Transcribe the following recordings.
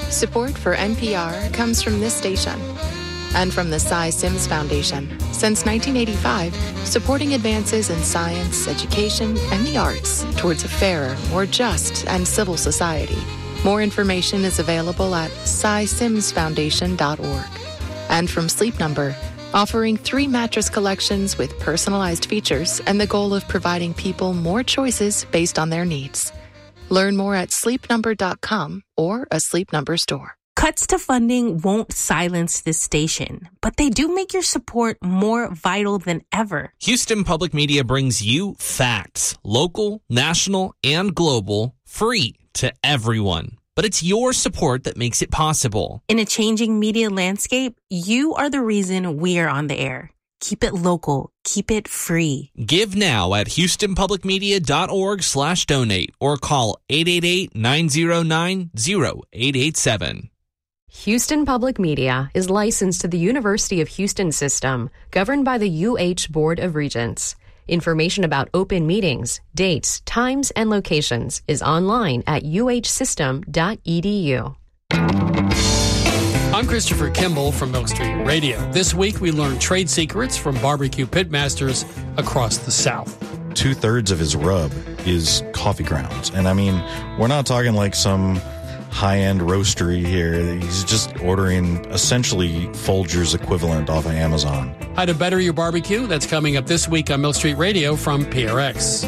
Support for NPR comes from this station and from the Cy Sims Foundation. Since 1985, supporting advances in science, education, and the arts towards a fairer, more just, and civil society. More information is available at cysimsfoundation.org. And from Sleep Number, offering 3 mattress collections with personalized features and the goal of providing people more choices based on their needs. Learn more at sleepnumber.com or a Sleep Number store. Cuts to funding won't silence this station, but they do make your support more vital than ever. Houston Public Media brings you facts, local, national, and global, free to everyone. But it's your support that makes it possible. In a changing media landscape, you are the reason we are on the air. Keep it local. Keep it free. Give now at houstonpublicmedia.org/donate or call 888-909-0887. Houston Public Media is licensed to the University of Houston System, governed by the UH Board of Regents. Information about open meetings, dates, times, and locations is online at uhsystem.edu. I'm Christopher Kimball from Milk Street Radio. This week, we learned trade secrets from barbecue pitmasters across the South. 2/3 of his rub is coffee grounds. And I mean, we're not talking like some high-end roastery here. He's just ordering essentially Folgers equivalent off of Amazon. How to better your barbecue? That's coming up this week on Milk Street Radio from PRX.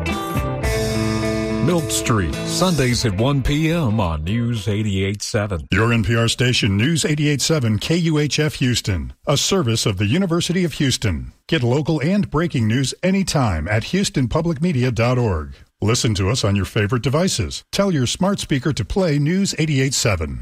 Milk Street, Sundays at 1 p.m. on News 88.7. Your NPR station, News 88.7 KUHF Houston, a service of the University of Houston. Get local and breaking news anytime at houstonpublicmedia.org. Listen to us on your favorite devices. Tell your smart speaker to play News 88.7.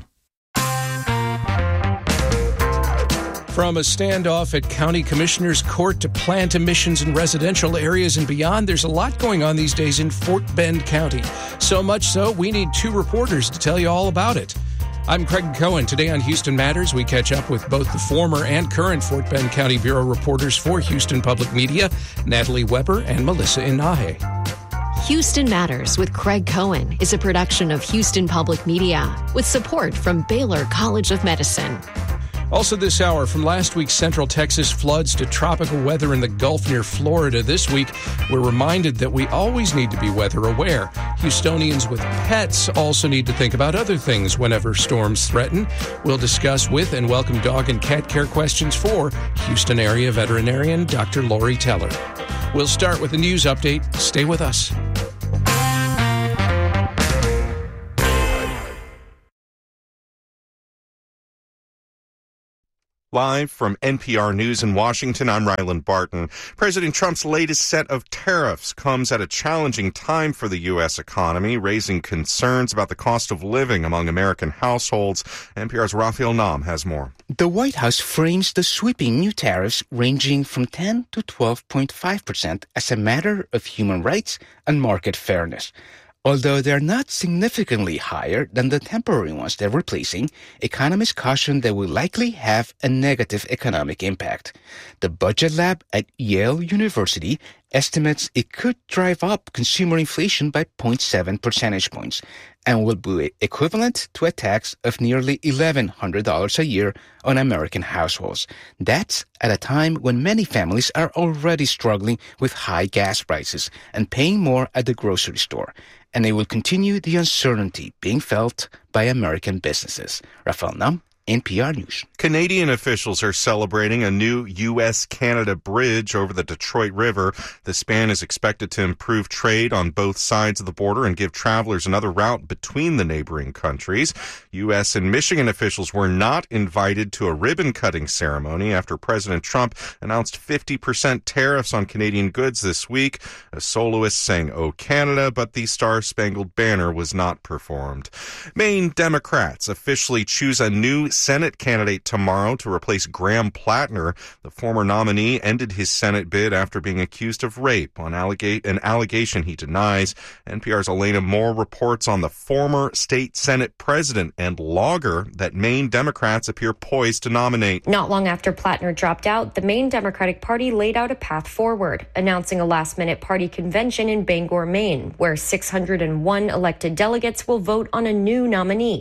From a standoff at County Commissioner's Court to plant emissions in residential areas and beyond, there's a lot going on these days in Fort Bend County. So much so, we need 2 reporters to tell you all about it. I'm Craig Cohen. Today on Houston Matters, we catch up with both the former and current Fort Bend County Bureau reporters for Houston Public Media, Natalie Weber and Melissa Inahe. Houston Matters with Craig Cohen is a production of Houston Public Media with support from Baylor College of Medicine. Also this hour, from last week's Central Texas floods to tropical weather in the Gulf near Florida this week, we're reminded that we always need to be weather aware. Houstonians with pets also need to think about other things whenever storms threaten. We'll discuss with and welcome dog and cat care questions for Houston area veterinarian Dr. Lori Teller. We'll start with a news update. Stay with us. Live from NPR News in Washington, I'm Ryland Barton. President Trump's latest set of tariffs comes at a challenging time for the U.S. economy, raising concerns about the cost of living among American households. NPR's Raphael Nam has more. The White House frames the sweeping new tariffs ranging from 10 to 12.5% as a matter of human rights and market fairness. Although they're not significantly higher than the temporary ones they're replacing, economists caution they will likely have a negative economic impact. The Budget Lab at Yale University estimates it could drive up consumer inflation by 0.7 percentage points and will be equivalent to a tax of nearly $1,100 a year on American households. That's at a time when many families are already struggling with high gas prices and paying more at the grocery store. And it will continue the uncertainty being felt by American businesses. Raphael Nam, NPR News. Canadian officials are celebrating a new U.S.-Canada bridge over the Detroit River. The span is expected to improve trade on both sides of the border and give travelers another route between the neighboring countries. U.S. and Michigan officials were not invited to a ribbon-cutting ceremony after President Trump announced 50% tariffs on Canadian goods this week. A soloist sang "O Canada," but the Star-Spangled Banner was not performed. Maine Democrats officially choose a new Senate candidate tomorrow to replace Graham Plattner. The former nominee ended his Senate bid after being accused of rape on an allegation he denies. NPR's Elena Moore reports on the former state Senate president and logger that Maine Democrats appear poised to nominate. Not long after Plattner dropped out, the Maine Democratic Party laid out a path forward, announcing a last-minute party convention in Bangor, Maine, where 601 elected delegates will vote on a new nominee.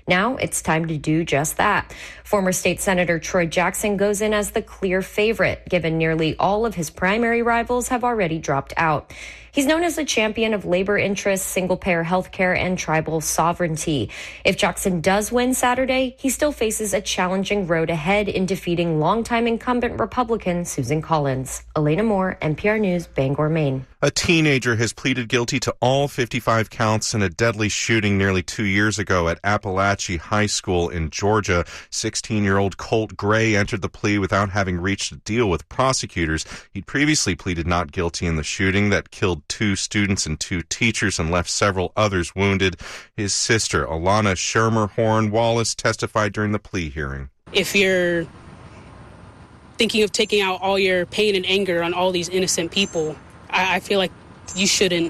Now it's time to do just that. Former state Senator Troy Jackson goes in as the clear favorite, given nearly all of his primary rivals have already dropped out. He's known as a champion of labor interests, single-payer health care, and tribal sovereignty. If Jackson does win Saturday, he still faces a challenging road ahead in defeating longtime incumbent Republican Susan Collins. Elena Moore, NPR News, Bangor, Maine. A teenager has pleaded guilty to all 55 counts in a deadly shooting nearly 2 years ago at Appalachia High School in Georgia. 16-year-old Colt Gray entered the plea without having reached a deal with prosecutors. He'd previously pleaded not guilty in the shooting that killed 2 students and 2 teachers and left several others wounded. His sister, Alana Shermer Wallace, testified during the plea hearing. If you're thinking of taking out all your pain and anger on all these innocent people, I feel like he shouldn't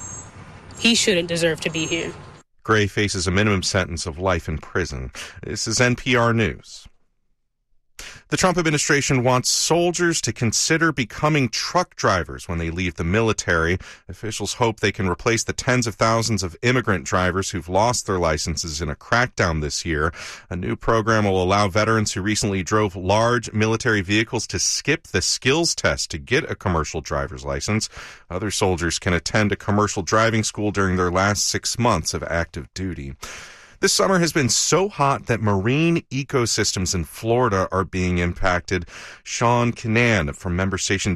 deserve to be here. Gray faces a minimum sentence of life in prison. This is NPR News. The Trump administration wants soldiers to consider becoming truck drivers when they leave the military. Officials hope they can replace the tens of thousands of immigrant drivers who've lost their licenses in a crackdown this year. A new program will allow veterans who recently drove large military vehicles to skip the skills test to get a commercial driver's license. Other soldiers can attend a commercial driving school during their last 6 months of active duty. This summer has been so hot that marine ecosystems in Florida are being impacted. Sean Kinane from member station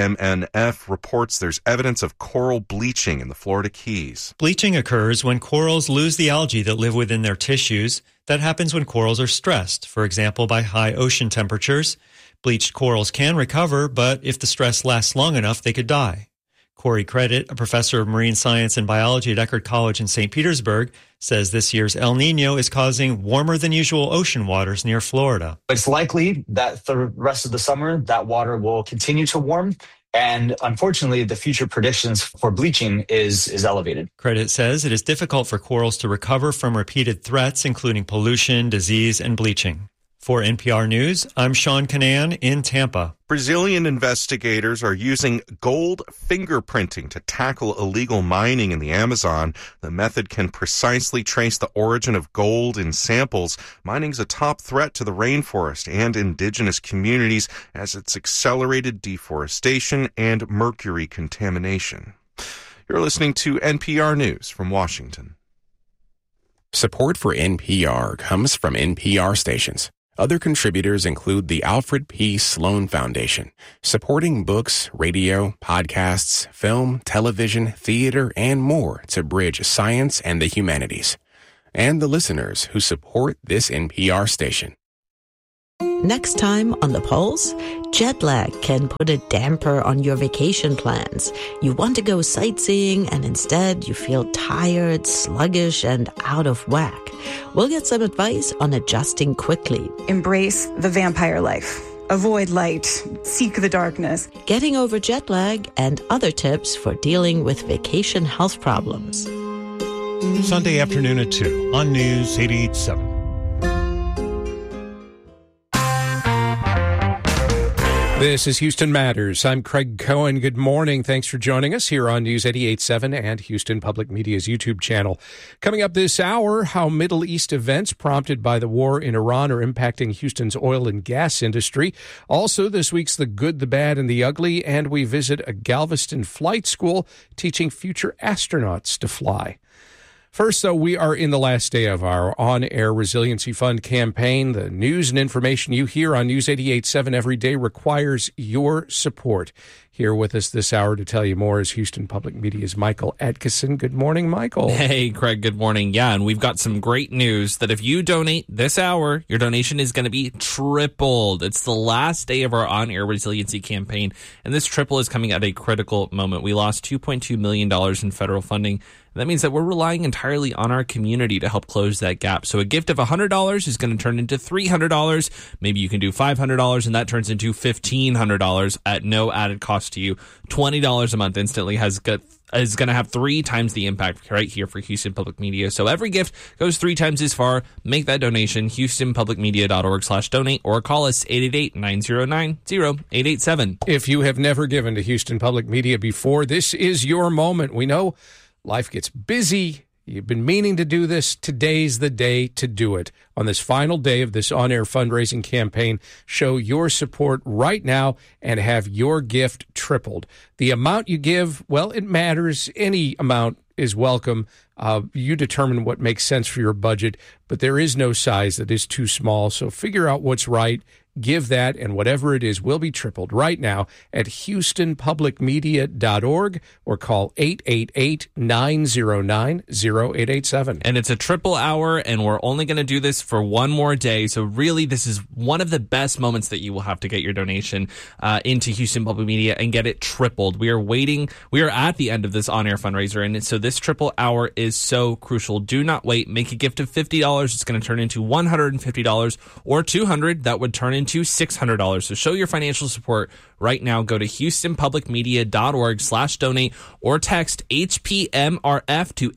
WMNF reports there's evidence of coral bleaching in the Florida Keys. Bleaching occurs when corals lose the algae that live within their tissues. That happens when corals are stressed, for example, by high ocean temperatures. Bleached corals can recover, but if the stress lasts long enough, they could die. Corey Credit, a professor of marine science and biology at Eckerd College in St. Petersburg, says this year's El Nino is causing warmer than usual ocean waters near Florida. It's likely that the rest of the summer, that water will continue to warm. And unfortunately, the future predictions for bleaching is elevated. Credit says it is difficult for corals to recover from repeated threats, including pollution, disease, and bleaching. For NPR News, I'm Sean Kinane in Tampa. Brazilian investigators are using gold fingerprinting to tackle illegal mining in the Amazon. The method can precisely trace the origin of gold in samples. Mining's a top threat to the rainforest and indigenous communities as it's accelerated deforestation and mercury contamination. You're listening to NPR News from Washington. Support for NPR comes from NPR stations. Other contributors include the Alfred P. Sloan Foundation, supporting books, radio, podcasts, film, television, theater, and more to bridge science and the humanities. And the listeners who support this NPR station. Next time on The Pulse, jet lag can put a damper on your vacation plans. You want to go sightseeing and instead you feel tired, sluggish, and out of whack. We'll get some advice on adjusting quickly. Embrace the vampire life. Avoid light. Seek the darkness. Getting over jet lag and other tips for dealing with vacation health problems. Sunday afternoon at 2 on News 88.7. This is Houston Matters. I'm Craig Cohen. Good morning. Thanks for joining us here on News 88.7 and Houston Public Media's YouTube channel. Coming up this hour, how Middle East events prompted by the war in Iran are impacting Houston's oil and gas industry. Also, this week's The Good, the Bad, and the Ugly, and we visit a Galveston flight school teaching future astronauts to fly. First, though, we are in the last day of our on-air Resiliency Fund campaign. The news and information you hear on News 88.7 every day requires your support. Here with us this hour to tell you more is Houston Public Media's Michael Atkinson. Good morning, Michael. Hey, Craig. Good morning. Yeah, and we've got some great news that if you donate this hour, your donation is going to be tripled. It's the last day of our on-air resiliency campaign, and this triple is coming at a critical moment. We lost $2.2 million in federal funding. That means that we're relying entirely on our community to help close that gap. So a gift of $100 is going to turn into $300. Maybe you can do $500, and that turns into $1,500 at no added cost to you. $20 a month instantly is going to have 3 times the impact right here for Houston Public Media. So every gift goes 3 times as far. Make that donation, houstonpublicmedia.org/donate, or call us 888-909-0887. If you have never given to Houston Public Media before, this is your moment. We know life gets busy. You've been meaning to do this. Today's the day to do it. On this final day of this on-air fundraising campaign, show your support right now and have your gift tripled. The amount you give, well, it matters. Any amount is welcome. You determine what makes sense for your budget, but there is no size that is too small. So figure out what's right. Give that, and whatever it is will be tripled right now at HoustonPublicMedia.org or call 888-909-0887. And it's a triple hour, and we're only going to do this for one more day. So really, this is one of the best moments that you will have to get your donation into Houston Public Media and get it tripled. We are waiting. We are at the end of this on-air fundraiser, and so this triple hour is so crucial. Do not wait. Make a gift of $50. It's going to turn into $150 or $200. That would turn into $600. So show your financial support right now. Go to HoustonPublicMedia.org/donate or text HPMRF to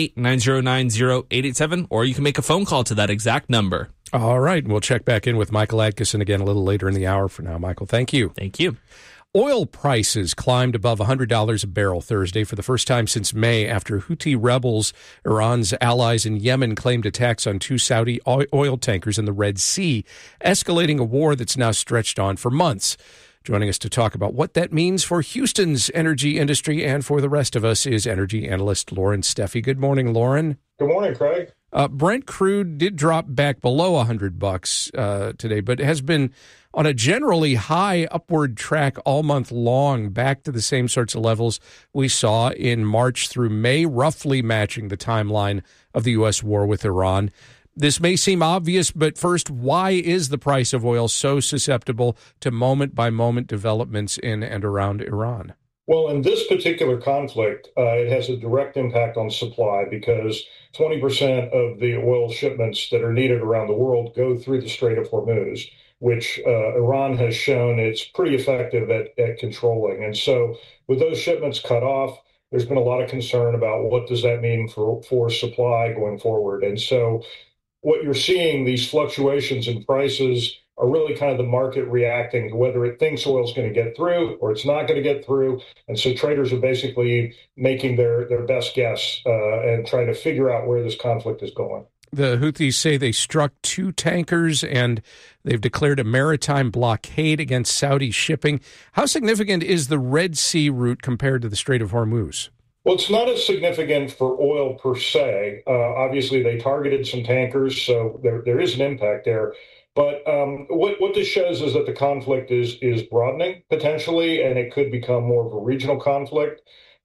888-909-0887, or you can make a phone call to that exact number. All right. We'll check back in with Michael Atkinson again a little later in the hour. For now, Michael, thank you. Thank you. Oil prices climbed above $100 a barrel Thursday for the first time since May after Houthi rebels, Iran's allies in Yemen, claimed attacks on 2 Saudi oil tankers in the Red Sea, escalating a war that's now stretched on for months. Joining us to talk about what that means for Houston's energy industry and for the rest of us is energy analyst Lauren Steffi. Good morning, Lauren. Good morning, Craig. Brent crude did drop back below $100 today, but has been on a generally high upward track all month long, back to the same sorts of levels we saw in March through May, roughly matching the timeline of the U.S. war with Iran. This may seem obvious, but first, why is the price of oil so susceptible to moment-by-moment developments in and around Iran? Well, in this particular conflict, it has a direct impact on supply because 20% of the oil shipments that are needed around the world go through the Strait of Hormuz, which Iran has shown it's pretty effective at controlling. And so with those shipments cut off, there's been a lot of concern about what does that mean for supply going forward. And so what you're seeing, these fluctuations in prices, are really kind of the market reacting to whether it thinks oil is going to get through or it's not going to get through. And so traders are basically making their best guess and trying to figure out where this conflict is going. The Houthis say they struck 2 tankers and they've declared a maritime blockade against Saudi shipping. How significant is the Red Sea route compared to the Strait of Hormuz? Well, it's not as significant for oil per se. Obviously, they targeted some tankers, so there is an impact there. But what this shows is that the conflict is broadening potentially, and it could become more of a regional conflict.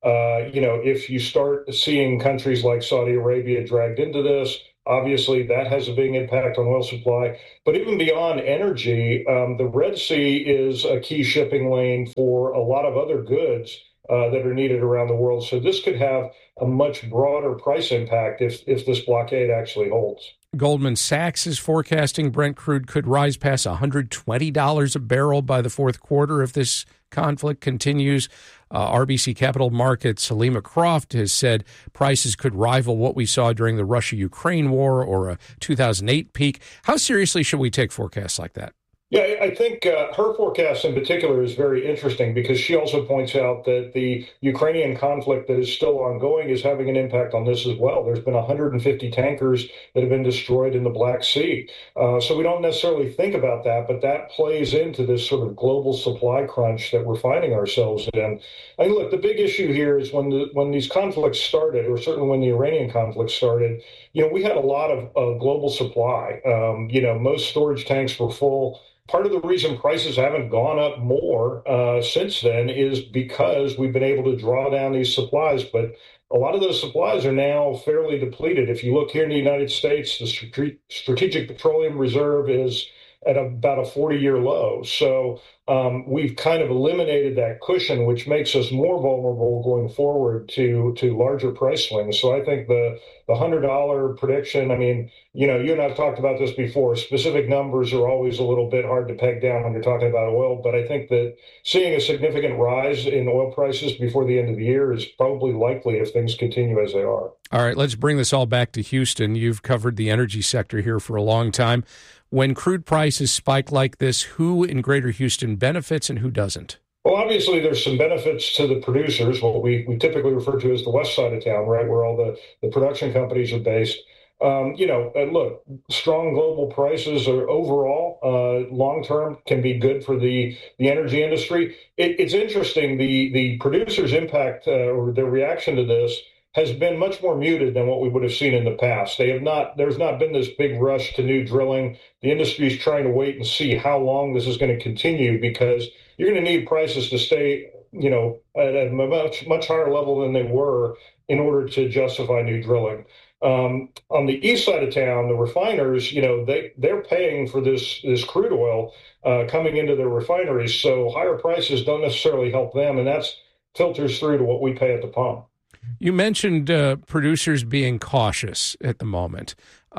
If you start seeing countries like Saudi Arabia dragged into this, obviously that has a big impact on oil supply. But even beyond energy, the Red Sea is a key shipping lane for a lot of other goods that are needed around the world. So this could have a much broader price impact if this blockade actually holds. Goldman Sachs is forecasting Brent crude could rise past $120 a barrel by the fourth quarter if this conflict continues. RBC Capital Markets' Halima Croft has said prices could rival what we saw during the Russia-Ukraine war or a 2008 peak. How seriously should we take forecasts like that? Yeah, I think her forecast in particular is very interesting because she also points out that the Ukrainian conflict that is still ongoing is having an impact on this as well. There's been 150 tankers that have been destroyed in the Black Sea. So we don't necessarily think about that, but that plays into this sort of global supply crunch that we're finding ourselves in. I mean, look, the big issue here is when these conflicts started, or certainly when the Iranian conflict started, we had a lot of global supply. Most storage tanks were full. Part of the reason prices haven't gone up more since then is because we've been able to draw down these supplies. But a lot of those supplies are now fairly depleted. If you look here in the United States, the Strategic Petroleum Reserve is at about a 40-year low. So we've kind of eliminated that cushion, which makes us more vulnerable going forward to larger price swings. So I think the $100 prediction, I mean, you and I've talked about this before. Specific numbers are always a little bit hard to peg down when you're talking about oil, but I think that seeing a significant rise in oil prices before the end of the year is probably likely if things continue as they are. All right, let's bring this all back to Houston. You've covered the energy sector here for a long time. When crude prices spike like this, who in Greater Houston benefits and who doesn't? Well, obviously, there's some benefits to the producers, what we typically refer to as the west side of town, right, where all the production companies are based. Look, strong global prices are overall long-term can be good for the energy industry. It's interesting, the producers' impact or their reaction to this has been much more muted than what we would have seen in the past. There's not been this big rush to new drilling. The industry is trying to wait and see how long this is going to continue, because you're going to need prices to stay, at a much higher level than they were in order to justify new drilling. On the east side of town, the refiners, they're paying for this crude oil coming into their refineries. So higher prices don't necessarily help them, and that's filters through to what we pay at the pump. You mentioned producers being cautious at the moment,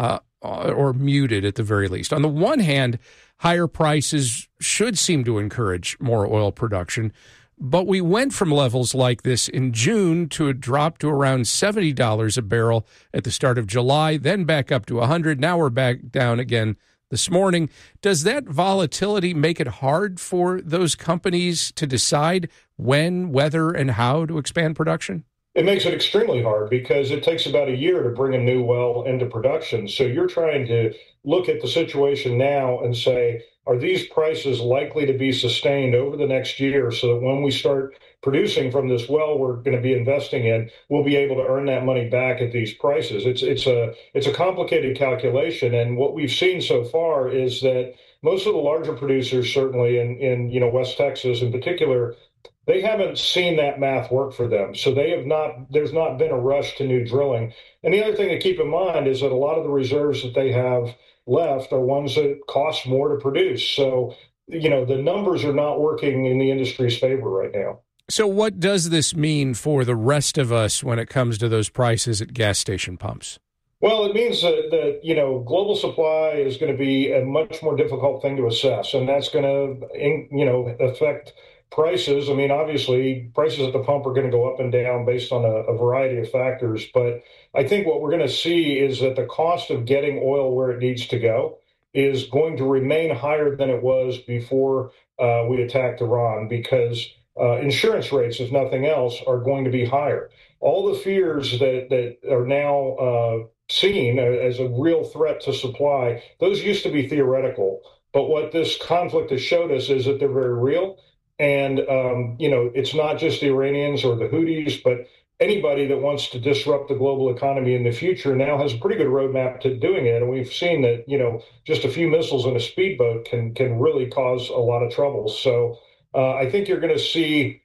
or muted at the very least. On the one hand, higher prices should seem to encourage more oil production, but we went from levels like this in June to a drop to around $70 a barrel at the start of July, then back up to $100. Now we're back down again this morning. Does that volatility make it hard for those companies to decide when, whether, and how to expand production? It makes it extremely hard because it takes about a year to bring a new well into production. So you're trying to look at the situation now and say, are these prices likely to be sustained over the next year so that when we start producing from this well we're going to be investing in, we'll be able to earn that money back at these prices? It's a complicated calculation. And what we've seen so far is that most of the larger producers, certainly in West Texas in particular, they haven't seen that math work for them. So there's not been a rush to new drilling. And the other thing to keep in mind is that a lot of the reserves that they have left are ones that cost more to produce. So, the numbers are not working in the industry's favor right now. So what does this mean for the rest of us when it comes to those prices at gas station pumps? Well, it means that global supply is going to be a much more difficult thing to assess, and that's going to, affect prices. I mean, obviously, prices at the pump are going to go up and down based on a variety of factors. But I think what we're going to see is that the cost of getting oil where it needs to go is going to remain higher than it was before we attacked Iran, because insurance rates, if nothing else, are going to be higher. All the fears that are now seen as a real threat to supply, those used to be theoretical. But what this conflict has showed us is that they're very real. And, it's not just the Iranians or the Houthis, but anybody that wants to disrupt the global economy in the future now has a pretty good roadmap to doing it. And we've seen that, just a few missiles in a speedboat can really cause a lot of trouble. So I think you're going to see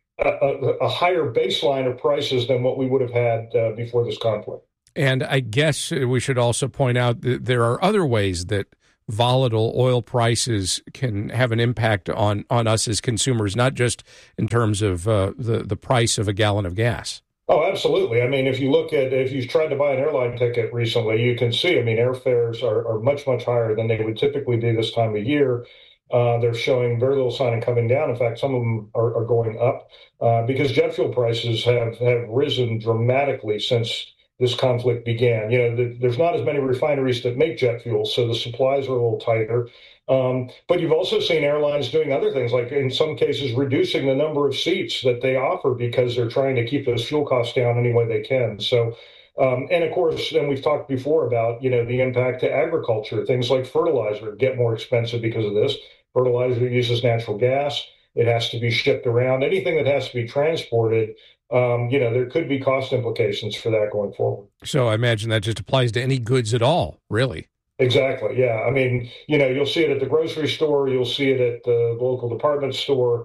a higher baseline of prices than what we would have had before this conflict. And I guess we should also point out that there are other ways that volatile oil prices can have an impact on us as consumers, not just in terms of the price of a gallon of gas. Oh, absolutely. I mean, if you tried to buy an airline ticket recently, you can see, airfares are much, much higher than they would typically be this time of year. They're showing very little sign of coming down. In fact, some of them are going up because jet fuel prices have risen dramatically since this conflict began. There's not as many refineries that make jet fuel, so the supplies are a little tighter. But you've also seen airlines doing other things, like in some cases reducing the number of seats that they offer because they're trying to keep those fuel costs down any way they can. So, and of course, then we've talked before about, the impact to agriculture. Things like fertilizer get more expensive because of this. Fertilizer uses natural gas. It has to be shipped around. Anything that has to be transported, there could be cost implications for that going forward. So I imagine that just applies to any goods at all, really. Exactly. Yeah. You'll see it at the grocery store. You'll see it at the local department store.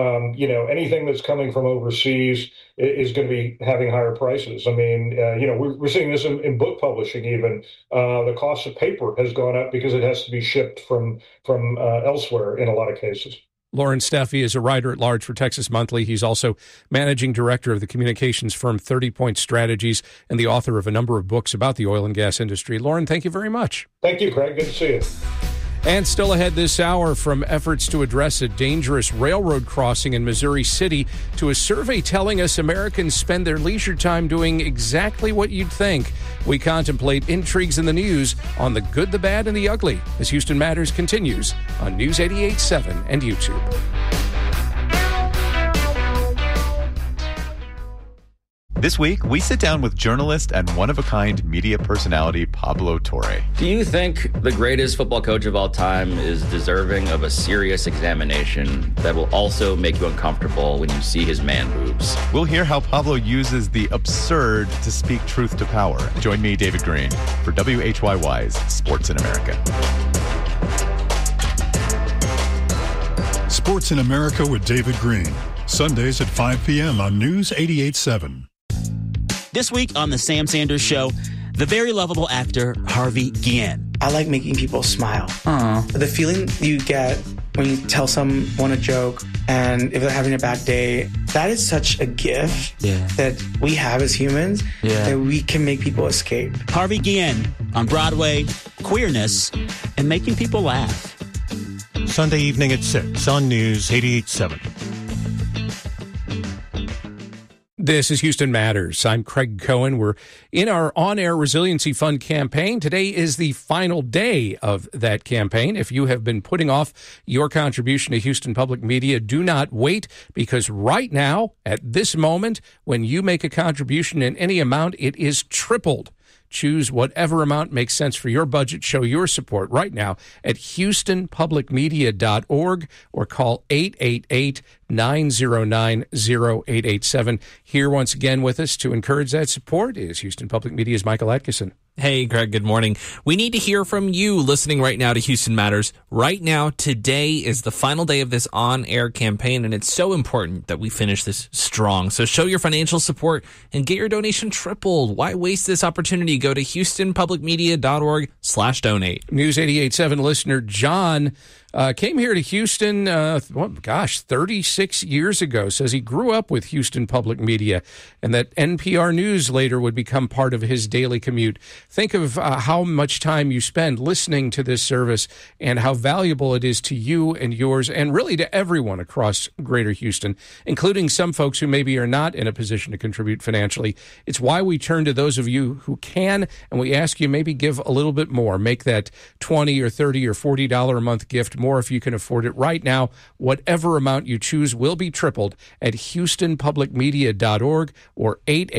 Anything that's coming from overseas is going to be having higher prices. We're seeing this in book publishing even. The cost of paper has gone up because it has to be shipped from elsewhere in a lot of cases. Loren Steffi is a writer-at-large for Texas Monthly. He's also managing director of the communications firm 30 Point Strategies and the author of a number of books about the oil and gas industry. Loren, thank you very much. Thank you, Craig. Good to see you. And still ahead this hour, from efforts to address a dangerous railroad crossing in Missouri City to a survey telling us Americans spend their leisure time doing exactly what you'd think. We contemplate intrigues in the news on the good, the bad, and the ugly as Houston Matters continues on News 88.7 and YouTube. This week, we sit down with journalist and one-of-a-kind media personality Pablo Torre. Do you think the greatest football coach of all time is deserving of a serious examination that will also make you uncomfortable when you see his man boobs? We'll hear how Pablo uses the absurd to speak truth to power. Join me, David Green, for WHYY's Sports in America. Sports in America with David Green. Sundays at 5 p.m. on News 88.7. This week on The Sam Sanders Show, the very lovable actor Harvey Guillen. I like making people smile. The feeling you get when you tell someone a joke and if they're having a bad day, that is such a gift that we have as humans that we can make people escape. Harvey Guillen on Broadway, queerness, and making people laugh. Sunday evening at 6 on News 88.7. This is Houston Matters. I'm Craig Cohen. We're in our on-air Resiliency Fund campaign. Today is the final day of that campaign. If you have been putting off your contribution to Houston Public Media, do not wait, because right now, at this moment, when you make a contribution in any amount, it is tripled. Choose whatever amount makes sense for your budget. Show your support right now at HoustonPublicMedia.org or call 888-909-0887. Here once again with us to encourage that support is Houston Public Media's Michael Atkinson. Hey, Greg, good morning. We need to hear from you listening right now to Houston Matters. Right now, today is the final day of this on-air campaign, and it's so important that we finish this strong. So show your financial support and get your donation tripled. Why waste this opportunity? Go to HoustonPublicMedia.org/donate. News 88.7 listener John came here to Houston, 36 years ago. Says he grew up with Houston Public Media and that NPR News later would become part of his daily commute. Think of how much time you spend listening to this service and how valuable it is to you and yours and really to everyone across Greater Houston, including some folks who maybe are not in a position to contribute financially. It's why we turn to those of you who can, and we ask you maybe give a little bit more. Make that $20 or $30 or $40 a month gift more if you can afford it right now. Whatever amount you choose will be tripled at HoustonPublicMedia.org or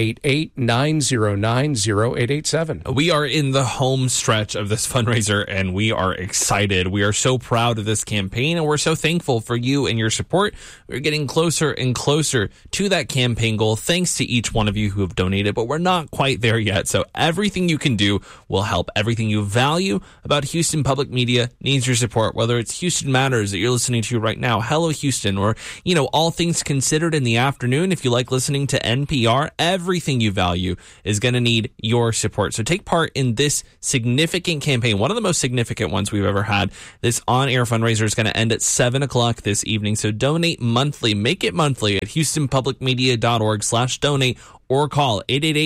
888-909-0887. We are in the home stretch of this fundraiser, and we are excited. We are so proud of this campaign, and we're so thankful for you and your support. We're getting closer and closer to that campaign goal, thanks to each one of you who have donated, but we're not quite there yet. So everything you can do will help. Everything you value about Houston Public Media needs your support, whether it's Houston Matters that you're listening to right now, Hello Houston, or, All Things Considered in the afternoon. If you like listening to NPR, everything you value is going to need your support. So take part in this significant campaign, one of the most significant ones we've ever had. This on-air fundraiser is going to end at 7 o'clock this evening. So donate monthly. Make it monthly at HoustonPublicMedia.org/donate or call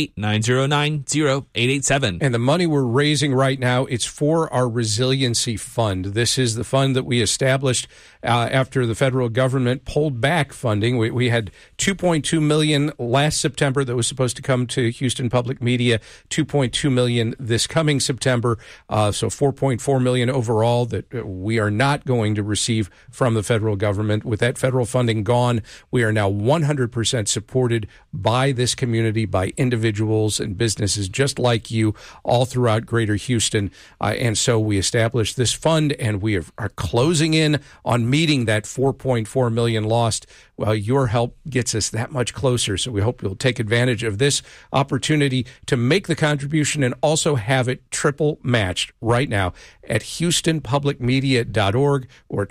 888-909-0887. And the money we're raising right now, it's for our resiliency fund. This is the fund that we established after the federal government pulled back funding. We had $2.2 million last September that was supposed to come to Houston Public Media, $2.2 million this coming September, so $4.4 million overall that we are not going to receive from the federal government. With that federal funding gone, we are now 100% supported by this community, by individuals and businesses just like you all throughout Greater Houston. And so we established this fund, and we are closing in on meeting that $4.4 million lost. Well, your help gets us that much closer. So we hope you'll take advantage of this opportunity to make the contribution and also have it triple matched right now at HoustonPublicMedia.org or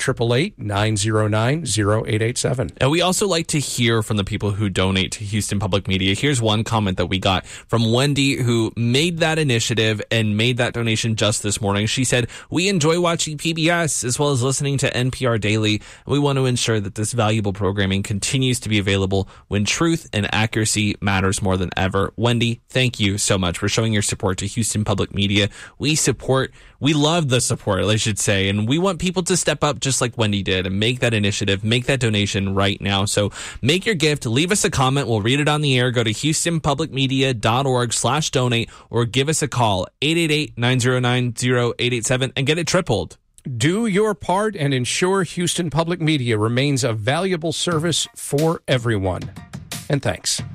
888-909-0887. And we also like to hear from the people who donate to Houston Public Media. Here's one comment that we got from Wendy, who made that initiative and made that donation just this morning. She said, "We enjoy watching PBS as well as listening to NPR Daily. We want to ensure that this valuable programming continues to be available when truth and accuracy matters more than ever." Wendy, thank you so much for showing your support to Houston Public Media. We love the support, I should say, and we want people to step up just like Wendy did and make that initiative, make that donation right now. So make your gift, leave us a comment, we'll read it on the air. Go to HoustonPublicMedia.org/donate or give us a call, 888-909-0887, and get it tripled. Do your part and ensure Houston Public Media remains a valuable service for everyone. And thanks.